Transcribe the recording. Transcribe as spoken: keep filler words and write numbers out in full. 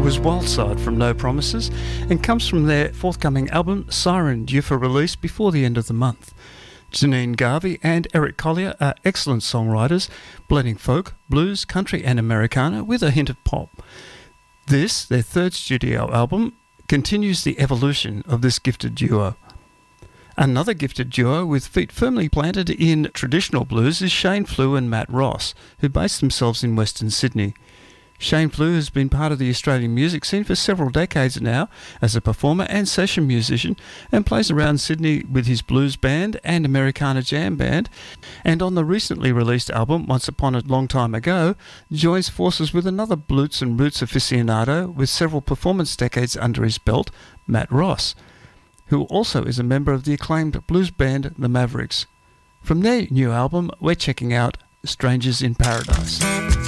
was Wildside from No Promises and comes from their forthcoming album Siren, due for release before the end of the month. Janine Garvey and Eric Collier are excellent songwriters, blending folk, blues, country and Americana with a hint of pop. This, their third studio album, continues the evolution of this gifted duo. Another gifted duo with feet firmly planted in traditional blues is Shane Flew and Matt Ross, who base themselves in Western Sydney. Shane Flew has been part of the Australian music scene for several decades now as a performer and session musician, and plays around Sydney with his blues band and Americana jam band, and on the recently released album Once Upon a Long Time Ago joins forces with another blues and roots aficionado with several performance decades under his belt, Matt Ross, who also is a member of the acclaimed blues band The Mavericks. From their new album, we're checking out Strangers in Paradise.